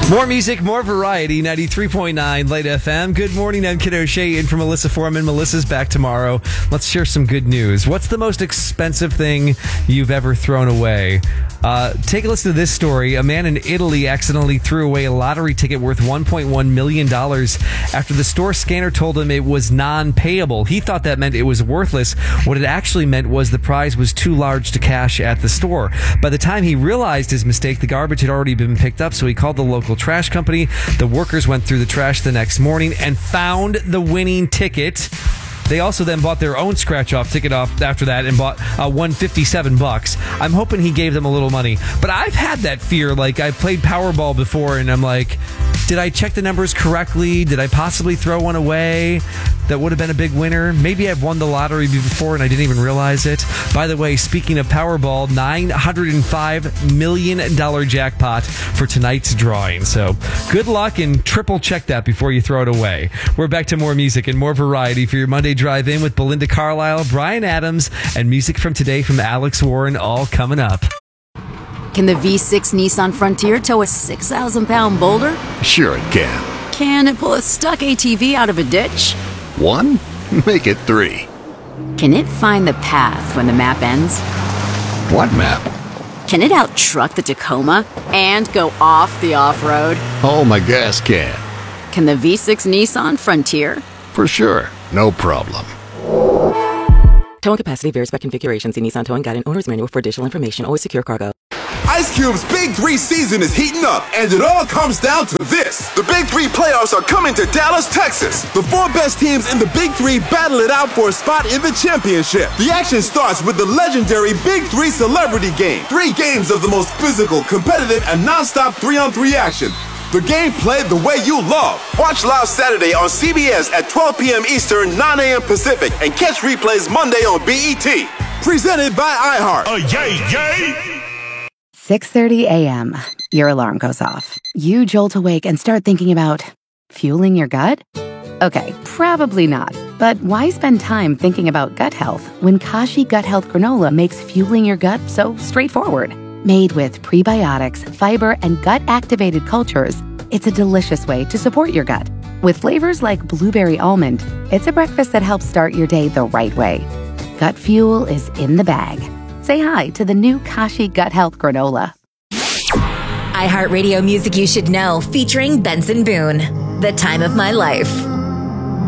More music, more variety. 93.9 Late FM. Good morning, I'm Kid O'Shea in for Melissa Foreman. Melissa's back tomorrow. Let's share some good news. What's the most expensive thing you've ever thrown away? Take a listen to this story. A man in Italy accidentally threw away a lottery ticket worth $1.1 million after the store scanner told him it was non-payable. He thought that meant it was worthless. What it actually meant was the prize was too large to cash at the store. By the time he realized his mistake, the garbage had already been picked up, so he called the local trash company. The workers went through the trash the next morning and found the winning ticket. They also then bought their own scratch-off ticket off after that and bought $157. I'm hoping he gave them a little money. But I've had that fear. Like, I played Powerball before, and I'm like, did I check the numbers correctly? Did I possibly throw one away that would have been a big winner? Maybe I've won the lottery before and I didn't even realize it. By the way, speaking of Powerball, $905 million jackpot for tonight's drawing. So good luck and triple check that before you throw it away. We're back to more music and more variety for your Monday Drive In with Belinda Carlisle, Brian Adams, and music from today from Alex Warren, all coming up. Can the V6 Nissan Frontier tow a 6,000-pound boulder? Sure it can. Can it pull a stuck ATV out of a ditch? 1? Make it 3. Can it find the path when the map ends? What map? Can it out-truck the Tacoma and go off the off-road? Oh, my gas can. Can the V6 Nissan Frontier? For sure. No problem. Towing capacity varies by configuration. See Nissan Towing Guide and Owner's Manual for additional information. Always secure cargo. Ice Cube's Big 3 season is heating up, and it all comes down to this. The Big 3 playoffs are coming to Dallas, Texas. The 4 best teams in the Big 3 battle it out for a spot in the championship. The action starts with the legendary Big 3 Celebrity Game. 3 games of the most physical, competitive, and non-stop 3-on-3 action. The game played the way you love. Watch live Saturday on CBS at 12 p.m. Eastern, 9 a.m. Pacific, and catch replays Monday on BET. Presented by iHeart. Yay! 6:30 a.m. Your alarm goes off. You jolt awake and start thinking about fueling your gut? Okay, probably not. But why spend time thinking about gut health when Kashi Gut Health Granola makes fueling your gut so straightforward? Made with prebiotics, fiber, and gut-activated cultures, it's a delicious way to support your gut. With flavors like blueberry almond, it's a breakfast that helps start your day the right way. Gut fuel is in the bag. Say hi to the new Kashi Gut Health Granola. iHeartRadio Music You Should Know, featuring Benson Boone. The Time of My Life.